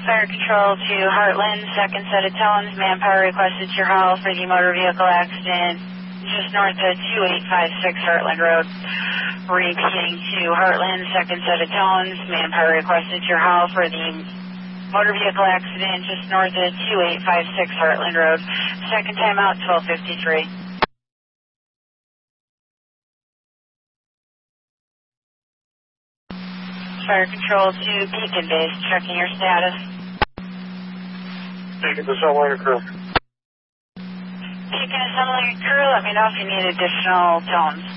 Fire Control to Heartland, second set of tones. Manpower requested your hall for the motor vehicle accident just north of 2856 Heartland Road. Repeating to Heartland, second set of tones. Manpower requested your hall for the motor vehicle accident just north of 2856 Heartland Road. Second time out, 1253. Fire Control to Beacon Base, checking your status. Beacon to Sunlight Crew. Beacon to Sunlight Crew, let me know if you need additional tones.